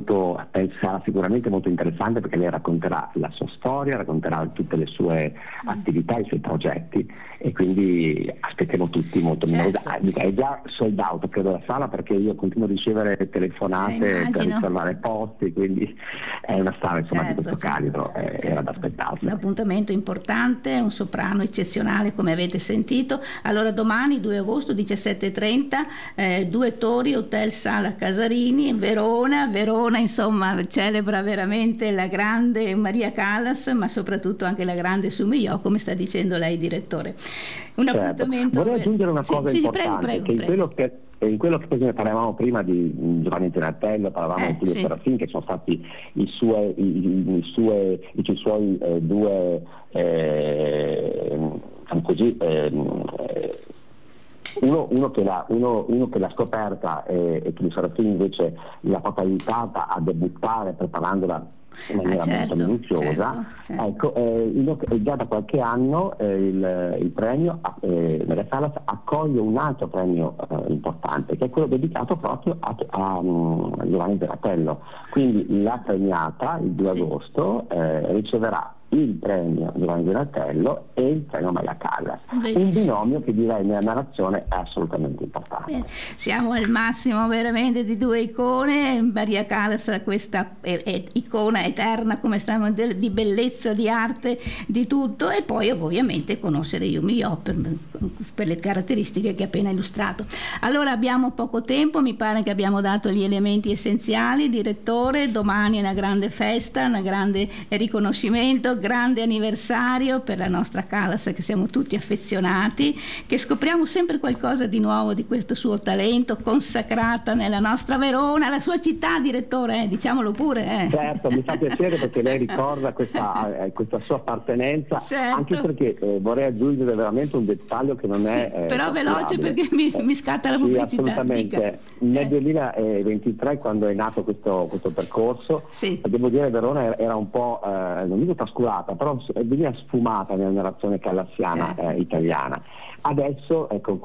sarà sicuramente molto interessante, perché lei racconterà la sua storia, racconterà tutte le sue attività, i suoi progetti, e quindi aspettiamo tutti molto. È già sold out, credo, la sala, perché io continuo a ricevere telefonate per riservare posti, quindi è una sala di questo calibro, era da aspettarsi. Un appuntamento importante, un soprano eccezionale, come avete sentito. Allora domani 2 agosto 17:30, 2 tori, Hotel Sala Casarini, Verona, insomma celebra veramente la grande Maria Callas, ma soprattutto anche la grande Sumiyò, come sta dicendo lei, direttore. Un appuntamento. Vorrei aggiungere una cosa importante, prego. In quello che ne parlavamo prima di Giovanni Tenartello, parlavamo di Tullio Serafin, che sono stati i suoi due uno che l'ha scoperta, e Tullio Serafin invece l'ha proprio aiutata a debuttare preparandola in maniera molto minuziosa. Certo. Ecco, già da qualche anno il premio Maria Callas accoglie un altro premio importante, che è quello dedicato proprio a Giovanni Tenartello. Quindi la premiata il 2 agosto riceverà il premio Giovanni Tenartello e il premio Maria Callas. Un binomio che, direi, nella narrazione è assolutamente importante. Bene. Siamo al massimo veramente di 2 icone. Maria Callas, questa è icona eterna, come stiamo di bellezza, di arte, di tutto, e poi ovviamente conoscere Yumiyò per le caratteristiche che ha appena illustrato. Allora abbiamo poco tempo, mi pare che abbiamo dato gli elementi essenziali. Direttore, domani è una grande festa, un grande riconoscimento, grande anniversario per la nostra Callas, che siamo tutti affezionati, che scopriamo sempre qualcosa di nuovo di questo suo talento, consacrata nella nostra Verona, la sua città, direttore, diciamolo pure. Certo, mi fa piacere, perché lei ricorda questa sua appartenenza, anche perché vorrei aggiungere veramente un dettaglio che non è però veloce, perché mi scatta la pubblicità. Assolutamente. Nel 2023, quando è nato questo percorso, devo dire, Verona era un po', non dico trascurata, però veniva sfumata nella narrazione callassiana italiana. Adesso con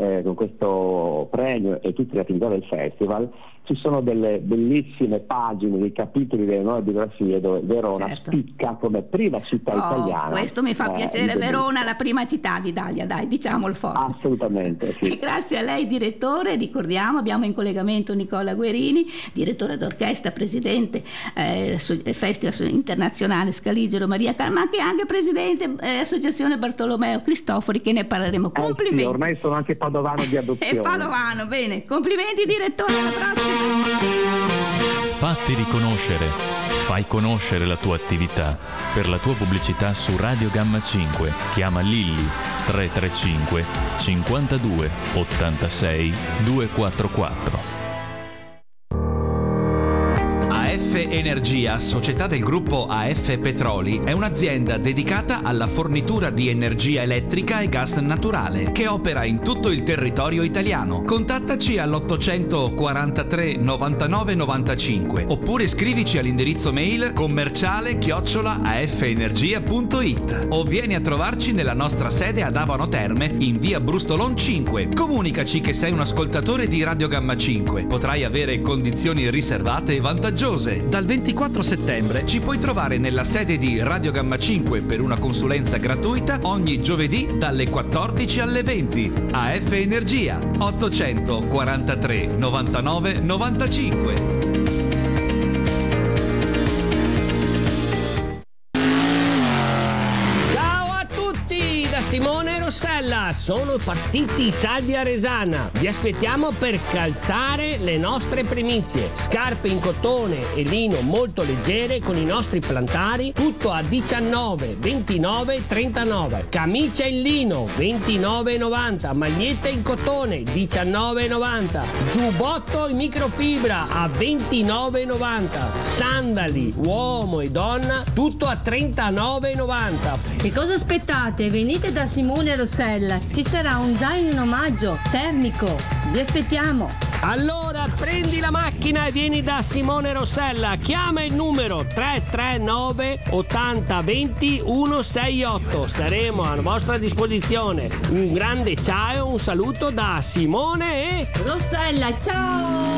questo premio e tutte le attività del festival ci sono delle bellissime pagine, dei capitoli delle nuove biografie, dove Verona spicca come prima città italiana. Questo mi fa piacere, Verona, la prima città d'Italia, dai, diciamolo forte. Assolutamente, sì. E grazie a lei, direttore. Ricordiamo, abbiamo in collegamento Nicola Guerini, direttore d'orchestra, presidente Festival Internazionale Scaligero Maria Callas, ma anche presidente Associazione Bartolomeo Cristofori, che ne parleremo. Complimenti. Ormai sono anche padovano di adozione. E padovano, bene. Complimenti, direttore, alla prossima. Fatti riconoscere. Fai conoscere la tua attività. Per la tua pubblicità su Radio Gamma 5 chiama Lilli 335 52 86 244. AF Energia, società del gruppo AF Petroli, è un'azienda dedicata alla fornitura di energia elettrica e gas naturale, che opera in tutto il territorio italiano. Contattaci all'843 99 95 oppure scrivici all'indirizzo mail commerciale@afenergia.it o vieni a trovarci nella nostra sede ad Abano Terme in via Brustolon 5. Comunicaci che sei un ascoltatore di Radio Gamma 5. Potrai avere condizioni riservate e vantaggiose. Dal 24 settembre ci puoi trovare nella sede di Radio Gamma 5 per una consulenza gratuita ogni giovedì dalle 14 alle 20. AF Energia 843 99 95. Simone Rossella, sono partiti i saldi a Resana. Vi aspettiamo per calzare le nostre primizie. Scarpe in cotone e lino molto leggere con i nostri plantari, tutto a 19, 29, 39. Camicia in lino 29,90. Magliette in cotone 19,90. Giubbotto in microfibra a 29,90. Sandali uomo e donna tutto a 39,90. Che cosa aspettate? Venite da Simone Rossella, ci sarà un zaino in omaggio termico, vi aspettiamo. Allora prendi la macchina e vieni da Simone Rossella, chiama il numero 339 80 20 168, saremo a vostra disposizione. Un grande ciao e un saluto da Simone e Rossella, ciao!